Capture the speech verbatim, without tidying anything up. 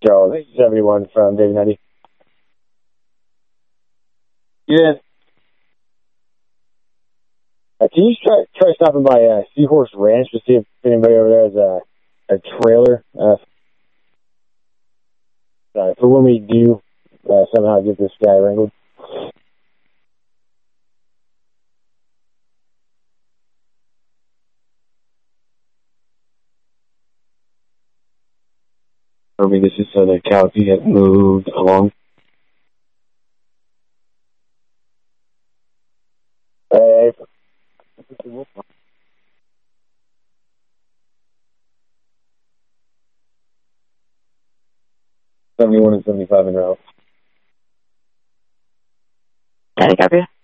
Charles, seventy-one from David ninety. Yeah. Uh, can you try try stopping by uh, Seahorse Ranch to see if anybody over there has a, a trailer uh, uh, for when we do uh, somehow get this guy wrangled? Or maybe this is so the cow can get moved along. Hey. seventy-one and seventy-five in route. Got it, copy.